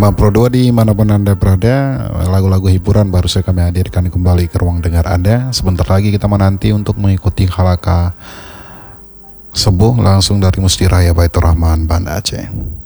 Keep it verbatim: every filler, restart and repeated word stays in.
Lima Pro dua dimanapun Anda berada, lagu-lagu hiburan baru saja kami hadirkan kembali ke ruang dengar Anda. Sebentar lagi kita menanti untuk mengikuti halaka sebuah langsung dari Musti Raya Baitur Rahman, Banda Aceh.